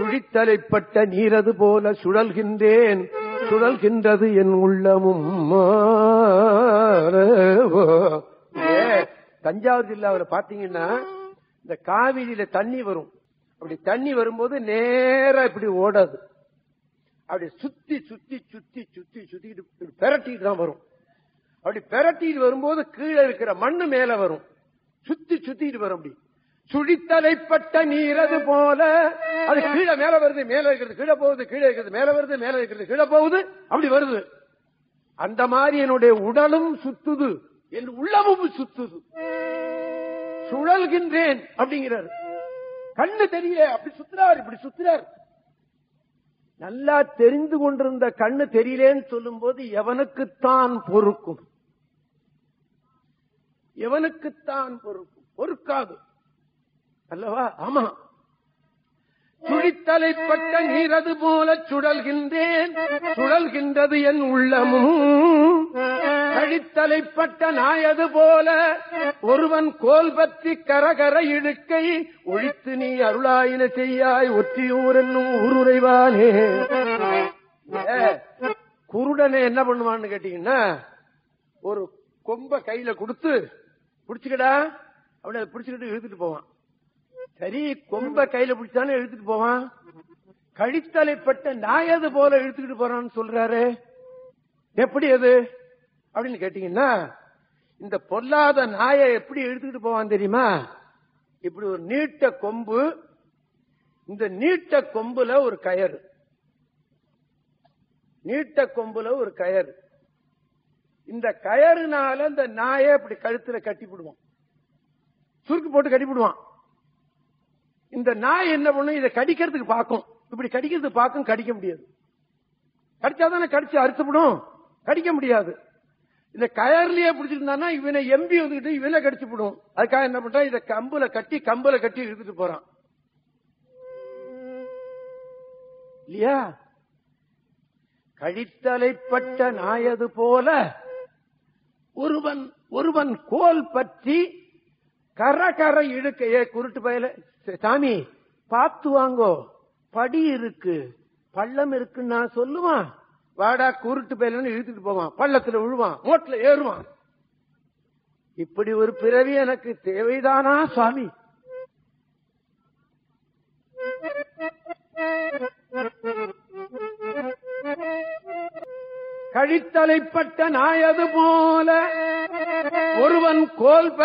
சுழித்தலைப்பட்ட நீரது போல சுழல்கின்றேன், சுழல்கின்றது என் உள்ளமும். தஞ்சாவூர் ஜில்லாவில் பாத்தீங்கன்னா இந்த காவிரியில தண்ணி வரும். அப்படி தண்ணி வரும்போது நேரா இப்படி ஓடாது, அப்படி சுத்தி சுத்தி சுத்தி சுத்தி சுத்திட்டு பெரட்டிட்டு தான் வரும். அப்படி பெரட்டிட்டு வரும்போது கீழே இருக்கிற மண்ணு மேல வரும், சுத்தி சுத்திட்டு வரும். அப்படி சுழித்தலைப்பட்ட நீரது போல அது கீழே மேல வருது, மேல இருக்கிறது கீழே போகுது, கீழே இருக்கிறது மேல வருது, மேல இருக்கிறது கீழே போகுது, அப்படி வருது. அந்த மாதிரி என்னுடைய உடலும் சுத்துது, என் உள்ளமும் சுத்துது, சுழல்கின்றேன் அப்படிங்கிறார். கண்ணு தெரியல, அப்படி சுத்துறார், இப்படி சுத்துறார். நல்லா தெரிந்து கொண்டிருந்த கண்ணு தெரியலேன்னு சொல்லும் போது எவனுக்குத்தான் பொறுக்கும்? எவனுக்குத்தான் பொறுக்கும்? பொறுக்காது அல்லவா? ஆமா. சுழித்தலைப்பட்ட நீரது போல சுழல்கின்றேன், சுழல்கின்றது என் உள்ளமும். கழித்தலைப்பட்ட நாயது போல ஒருவன் கோல் பற்றி கரகர இழுக்கை ஒழித்து நீ அருளாயின செய்யாய் ஒற்றியூர் என்னும் ஊருரைவானே. குருடனை என்ன பண்ணுவான்னு கேட்டீங்கன்னா, ஒரு கொம்ப கையில கொடுத்து பிடிச்சுக்கடா அப்படி பிடிச்சுக்கிட்டு இழுத்துட்டு போவான். சரி, கொம்ப கையில பிடிச்சானே இழுத்துட்டு போவான். கழித்தலைப்பட்ட நாயது போல இழுத்துக்கிட்டு போறான்னு சொல்றாரு. எப்படி அது அப்படின்னு கேட்டீங்கன்னா, இந்த பொல்லாத நாயை எப்படி இழுத்துக்கிட்டு போவான் தெரியுமா? இப்படி ஒரு நீட்ட கொம்பு, இந்த நீட்ட கொம்புல ஒரு கயறு, நீட்ட கொம்புல ஒரு கயறு. இந்த கயறுனால இந்த நாயை இப்படி கழுத்துல கட்டிவிடுவான், சுருக்கு போட்டு கட்டிவிடுவான். இந்த நாய் என்ன பண்ணும்? இதை கடிக்கிறதுக்கு பார்க்கும், இப்படி கடிக்கிறதுக்கு பார்க்கும், கடிக்க முடியாது. கடிச்சாதானே கடிச்சு அறுத்துவிடும், கடிக்க முடியாது. இந்த கயர்லயே பிடிச்சிருந்தானா இவனை எம்பி வந்துட்டு இவனை கடிச்சு விடும். அதுக்காக என்ன பண்றான்? இதை கம்புல கட்டி இழுத்துட்டு போறான் இல்லையா? கழித்தலைப்பட்ட நாயது போல ஒருவன் கோல் பற்றி கர இழுக்கையே. குருட்டு பயல, சாமி பார்த்து வாங்கோ, படி இருக்கு பள்ளம் இருக்குன்னு நான் சொல்லுவான். வாடா குருட்டு பயலன்னு இழுத்துட்டு போவான், பள்ளத்துல விழுவான், மோட்ல ஏறுவான். இப்படி ஒரு பிறவி எனக்கு தேவைதானா சுவாமி? கழித்தலைப்பட்ட நாயது போல ஒருவன் கோல்